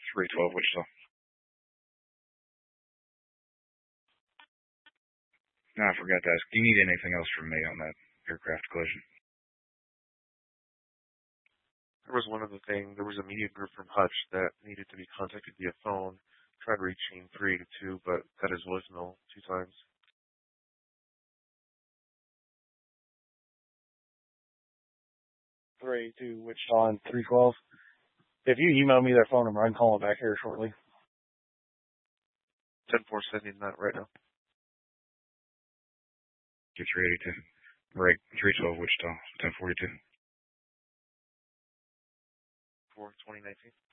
312 Wichita. No, I forgot to ask. Do you need anything else from me on that aircraft collision? There was one other thing. There was a media group from Hutch that needed to be contacted via phone. Tried reaching 382, but got his voicemail 2 times. 382 Wichita and 312. If you email me their phone number, I can call them back here shortly. 10-4 sending that right now. 382. Right, 312 Wichita, 1042. For 2019.